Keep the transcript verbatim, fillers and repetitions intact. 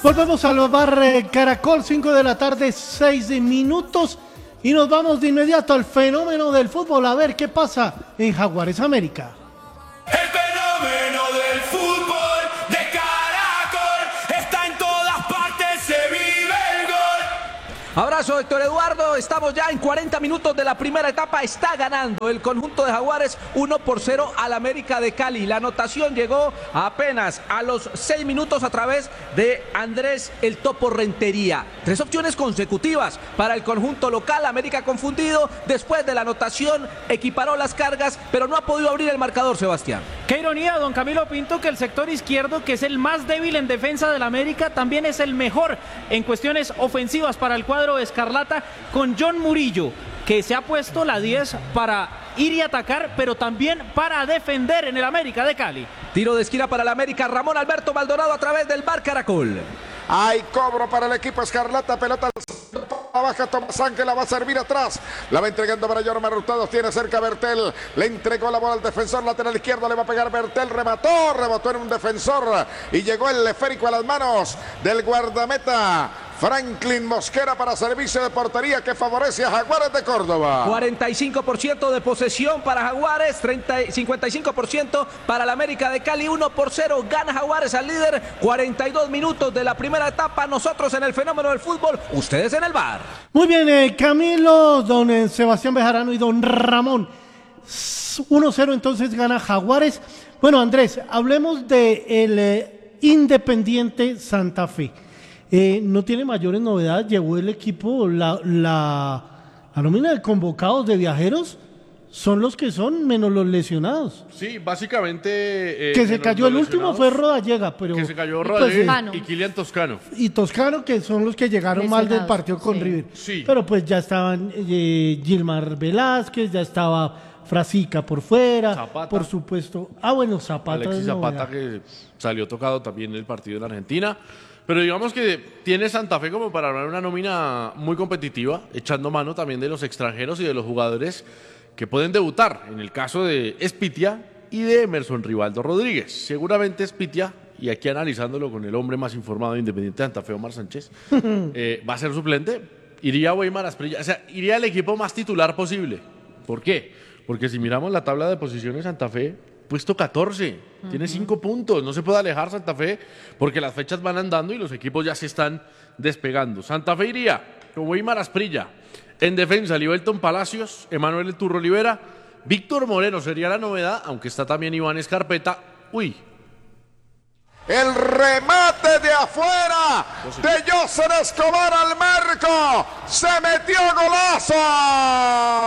Volvemos al bar eh, Caracol, cinco de la tarde, seis minutos. Y nos vamos de inmediato al fenómeno del fútbol. A ver qué pasa en Jaguares América. El fenómeno del fútbol de Caracol está en todas partes, se vive el gol. Abrazo, Héctor Eduardo. Estamos ya en cuarenta minutos de la primera etapa. Está ganando el conjunto de Jaguares uno por cero al América de Cali. La anotación llegó apenas a los seis minutos a través de Andrés el Topo Rentería. Tres opciones consecutivas para el conjunto local. América confundido. Después de la anotación equiparó las cargas, pero no ha podido abrir el marcador, Sebastián. Qué ironía, don Camilo Pinto, que el sector izquierdo, que es el más débil en defensa del América, también es el mejor en cuestiones ofensivas para el cuadro escarlata, con John Murillo, que se ha puesto la diez para ir y atacar, pero también para defender en el América de Cali. Tiro de esquina para el América, Ramón Alberto Maldonado a través del bar Caracol. Hay cobro para el equipo escarlata, pelota al baja, Tomás Ángel la va a servir atrás, la va entregando para Jorma Hurtado, tiene cerca Bertel, le entregó la bola al defensor lateral izquierdo, le va a pegar Bertel, remató, rebotó en un defensor y llegó el esférico a las manos del guardameta Franklin Mosquera para servicio de portería que favorece a Jaguares de Córdoba. cuarenta y cinco por ciento de posesión para Jaguares, treinta, cincuenta y cinco por ciento para el América de Cali, uno por cero, gana Jaguares al líder, cuarenta y dos minutos de la primera etapa, nosotros en el fenómeno del fútbol, ustedes en el bar. Muy bien, eh, Camilo, don eh, Sebastián Bejarano y don Ramón. uno cero entonces gana Jaguares. Bueno, Andrés, hablemos de el eh, Independiente Santa Fe. Eh, no tiene mayores novedades, llegó el equipo, la, la, la nómina de convocados de viajeros son los que son, menos los lesionados. Sí, básicamente... Eh, que se cayó el último fue Rodallega, pero... Que se cayó pues, Rodallega y Kilian Toscano. Y Toscano, que son los que llegaron lesionados, mal del partido con sí. River. Sí. Pero pues ya estaban eh, Gilmar Velázquez, ya estaba Frasica por fuera, Zapata. Por supuesto. Ah, bueno, Zapata. Alexis Zapata, que salió tocado también en el partido en Argentina. Pero digamos que tiene Santa Fe como para armar una nómina muy competitiva, echando mano también de los extranjeros y de los jugadores que pueden debutar, en el caso de Espitia y de Emerson Rivaldo Rodríguez. Seguramente Espitia, y aquí analizándolo con el hombre más informado de Independiente Santa Fe, Omar Sánchez, eh, va a ser suplente, iría Weimar Asprilla, o sea, iría al equipo más titular posible. ¿Por qué? Porque si miramos la tabla de posiciones, Santa Fe, puesto catorce, uh-huh. tiene cinco puntos, no se puede alejar Santa Fe porque las fechas van andando y los equipos ya se están despegando. Santa Fe iría con Weimar Asprilla, en defensa Libelton Palacios, Emanuel El Turro Olivera, Víctor Moreno sería la novedad, aunque está también Iván Escarpeta. Uy. El remate de afuera de Joser Escobar al marco, se metió golazo.